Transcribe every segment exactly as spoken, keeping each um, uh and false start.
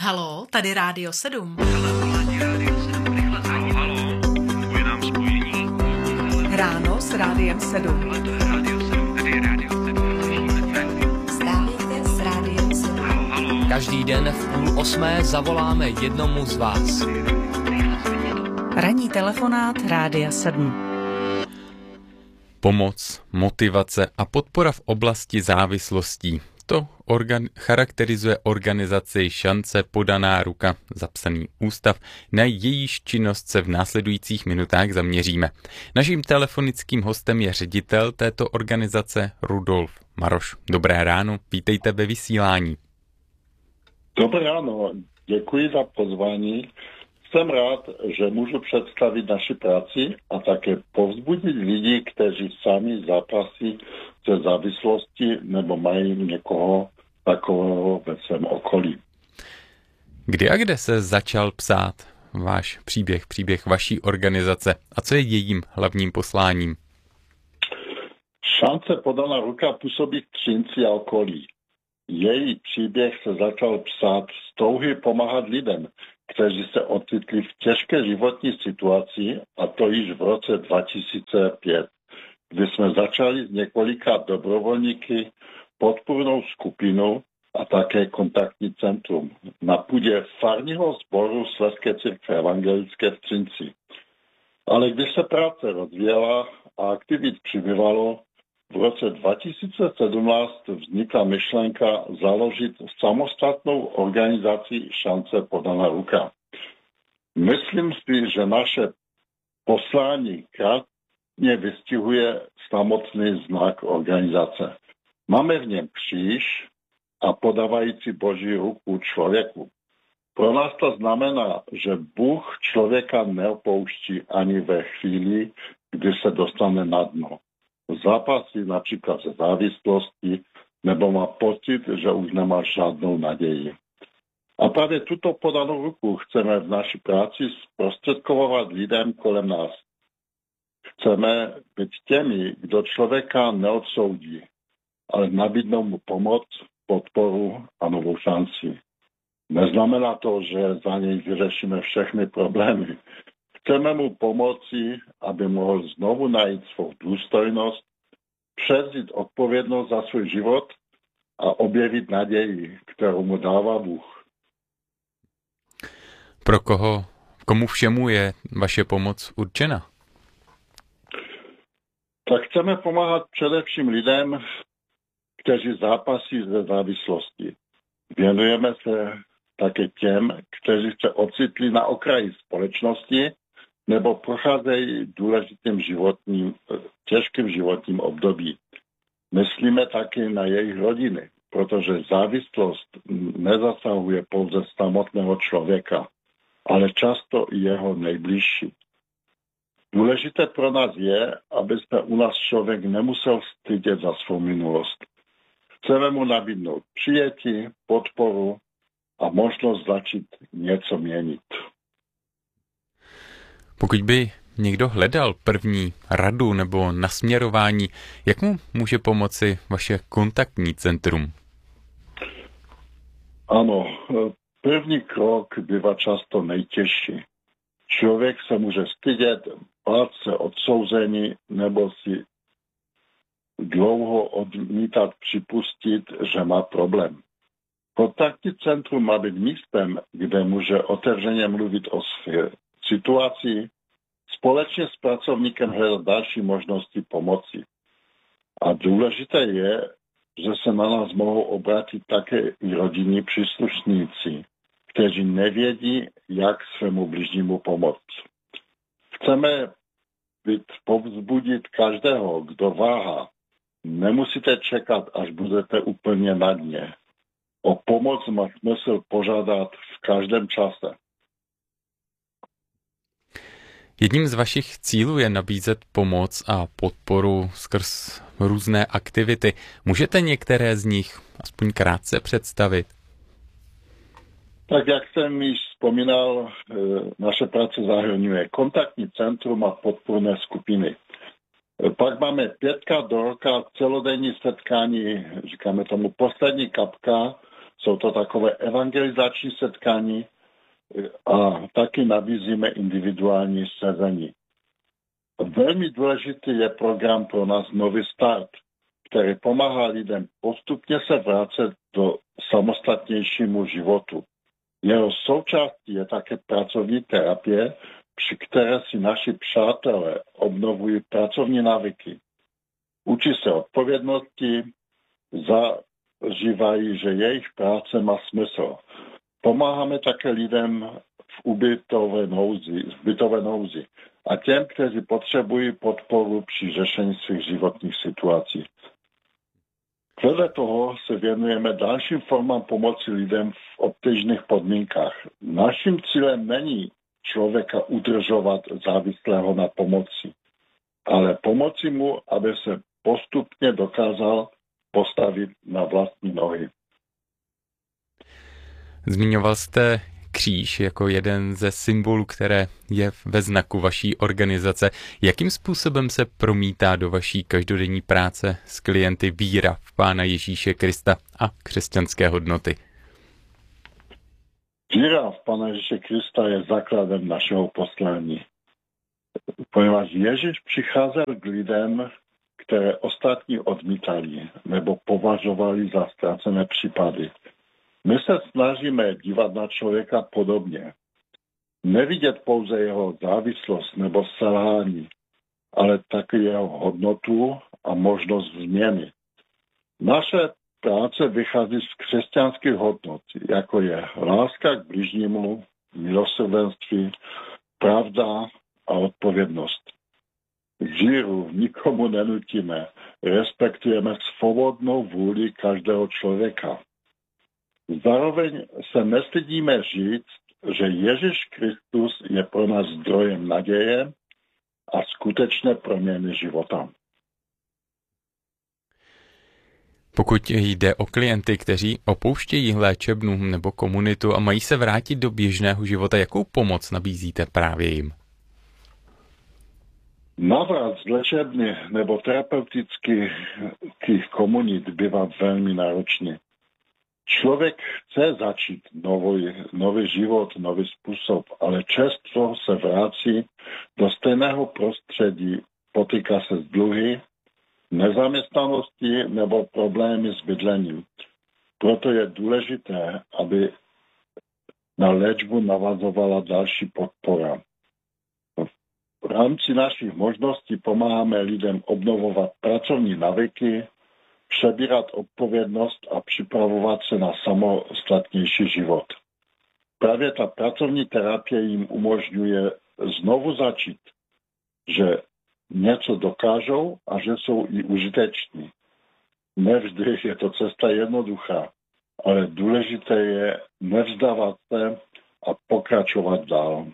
Haló, tady Rádio sedm. Ráno s Rádiem sedm. Vstávejte s Rádiem sedm. Každý den v půl osmé zavoláme jednomu z vás. Ranní telefonát Rádia sedm. Pomoc, motivace a podpora v oblasti závislostí. To organ- charakterizuje organizaci Šance podaná ruka, zapsaný ústav, na jejíž činnost se v následujících minutách zaměříme. Naším telefonickým hostem je ředitel této organizace Rudolf Maroš. Dobré ráno, vítejte ve vysílání. Dobré ráno, děkuji za pozvání. Jsem rád, že můžu představit naši práci a také povzbudit lidi, kteří sami zápasí se závislosti nebo mají někoho takového ve svém okolí. Kdy a kde se začal psát váš příběh, příběh vaší organizace a co je jejím hlavním posláním? Šance podaná ruka působí v Třinci a okolí. Její příběh se začal psát z touhy pomáhat lidem, kteří se ocitli v těžké životní situaci, a to již v roce dva tisíce pět, kdy jsme začali s několika dobrovolníky podpůrnou skupinu a také kontaktní centrum na půdě farního sboru Slezské církve evangelické v Třinci. Ale když se práce rozvíjela a aktivit přibývalo, v roce dva tisíce sedmnáct vznikla myšlenka založit samostatnou organizaci Šance podaná ruka. Myslím si, že naše poslání krásně vystihuje samotný znak organizace. Máme v něm kříž a podávající Boží ruku člověku. Pro nás to znamená, že Bůh člověka neopouští ani ve chvíli, kdy se dostane na dno. Zápasí například ze závislosti nebo má pocit, že už nemá žádnou naději. A právě tuto podanou ruku chceme v naší práci zprostředkovat lidem kolem nás. Chceme být těmi, kdo člověka neodsoudí, ale nabídnou mu pomoc, podporu a novou šanci. Neznamená to, že za něj vyřešíme všechny problémy. Chceme mu pomoci, aby mohl znovu najít svou důstojnost, převzít odpovědnost za svůj život a objevit naději, kterou mu dává Bůh. Pro koho, komu všemu je vaše pomoc určena? Tak chceme pomáhat především lidem, kteří zápasí ze závislosti. Věnujeme se také těm, kteří se ocitli na okraji společnosti nebo procházejí důležitým životním, těžkým životním období. Myslíme taky na jejich rodiny, protože závislost nezasahuje pouze samotného člověka, ale často i jeho nejbližší. Důležité pro nás je, aby se u nás člověk nemusel stydět za svou minulost. Chceme mu nabídnout přijetí, podporu a možnost začít něco měnit. Pokud by někdo hledal první radu nebo nasměrování, jak mu může pomoci vaše kontaktní centrum? Ano, první krok bývá často nejtěžší. Člověk se může stydět, bát se odsouzení nebo si dlouho odmítat připustit, že má problém. Kontaktní centrum má být místem, kde může otevřeně mluvit o své situaci, společně s pracovníkem hledat další možnosti pomoci. A důležité je, že se na nás mohou obrátit také i rodinní příslušníci, kteří nevědí, jak svému bližnímu pomoct. Chceme být povzbudit každého, kdo váhá. Nemusíte čekat, až budete úplně na dně. O pomoc má smysl požádat v každém čase. Jedním z vašich cílů je nabízet pomoc a podporu skrz různé aktivity. Můžete některé z nich aspoň krátce představit? Tak jak jsem již vzpomínal, naše práce zahrnuje kontaktní centrum a podpůrné skupiny. Pak máme pětka do roka celodenní setkání, říkáme tomu poslední kapka, Jsou to takové evangelizační setkání a taky nabízíme individuální sezení. Velmi důležitý je program pro nás Nový start, který pomáhá lidem postupně se vracet do samostatnějšímu životu. Jeho součástí je také pracovní terapie, při které si naši přátelé obnovují pracovní návyky. Učí se odpovědnosti, zažívají, že jejich práce má smysl. Pomáháme také lidem v ubytové nouzi, v bytové nouzi a těm, kteří potřebují podporu při řešení svých životních situací. Vedle toho se věnujeme dalším formám pomoci lidem v obtížných podmínkách. Naším cílem není člověka udržovat závislého na pomoci, ale pomoci mu, aby se postupně dokázal postavit na vlastní nohy. Zmiňoval jste kříž jako jeden ze symbolů, které je ve znaku vaší organizace. Jakým způsobem se promítá do vaší každodenní práce s klienty víra v Pána Ježíše Krista a křesťanské hodnoty? Víra v Pána Ježíše Krista je základem našeho poslání. Poněvadž Ježíš přicházel k lidem, které ostatní odmítali nebo považovali za ztracené případy. My se snažíme dívat na člověka podobně. Nevidět pouze jeho závislost nebo selhání, ale také jeho hodnotu a možnost změny. Naše práce vychází z křesťanských hodnot, jako je láska k bližnímu, milosrdenství, pravda a odpovědnost. Víru nikomu nenutíme, respektujeme svobodnou vůli každého člověka. Zároveň se nestydíme říct, že Ježíš Kristus je pro nás zdrojem naděje a skutečné proměny života. Pokud jde o klienty, kteří opouštějí léčebnu nebo komunitu a mají se vrátit do běžného života, jakou pomoc nabízíte právě jim? Návrat z léčebny nebo terapeutických komunit bývá velmi náročný. Člověk chce začít nový, nový život, nový způsob, ale často se vrací do stejného prostředí, potýká se s dluhy, nezaměstnanosti nebo problémy s bydlením. Proto je důležité, aby na léčbu navazovala další podpora. V rámci našich možností pomáháme lidem obnovovat pracovní navyky, přebírat odpovědnost a připravovat se na samostatnější život. Právě ta pracovní terapie jim umožňuje znovu začít, že něco dokážou a že jsou i užiteční. Nevždy je to cesta jednoduchá, ale důležité je nevzdávat se a pokračovat dál.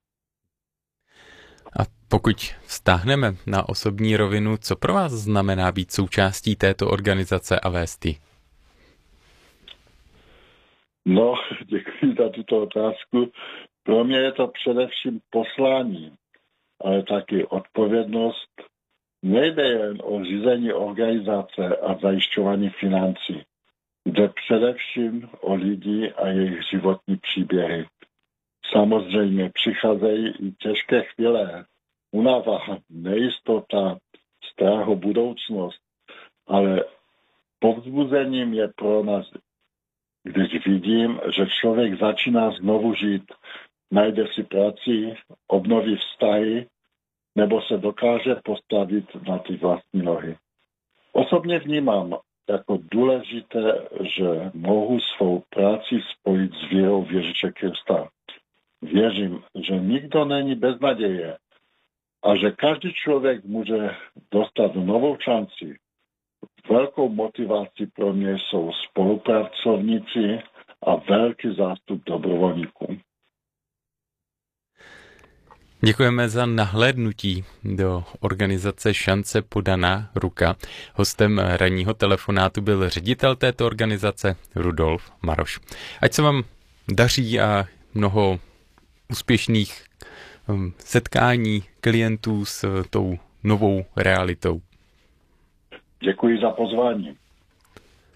A pokud vztáhneme na osobní rovinu, co pro vás znamená být součástí této organizace a vést ji? No, děkuji za tuto otázku. Pro mě je to především poslání, ale taky odpovědnost. Nejde jen o řízení organizace a zajišťování financí. Jde především o lidi a jejich životní příběhy. Samozřejmě přicházejí i těžké chvíle, únava, nejistota, strach o budoucnost, ale povzbuzením je pro nás, když vidím, že člověk začíná znovu žít, najde si práci, obnoví vztahy, nebo se dokáže postavit na ty vlastní nohy. Osobně vnímám jako důležité, že mohu svou práci spojit s vírou v Ježíše Krista. Věřím, že nikdo není bez naděje a že každý člověk může dostat novou šanci. Velkou motivací pro mě jsou spolupracovníci a velký zástup dobrovolníků. Děkujeme za nahlédnutí do organizace Šance podaná ruka. Hostem ranního telefonátu byl ředitel této organizace Rudolf Maroš. Ať se vám daří a mnoho úspěšných setkání klientů s tou novou realitou. Děkuji za pozvání.